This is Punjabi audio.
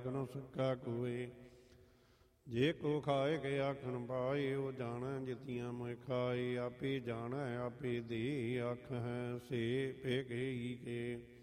ਆਖਣ ਸੱਕਾ ਕੋਏ। ਜੇ ਕੋ ਖਾਏ ਕੇ ਆਖਣ ਪਾਏ, ਉਹ ਜਾਣੈ ਜਿਤੀਆਂ ਮੋਇ ਖਾਏ। ਆਪੇ ਜਾਣੈ ਆਪੇ ਦੇ ਆਖ ਹੈ, ਸੇ ਪੇ ਗਈ ਕੇ।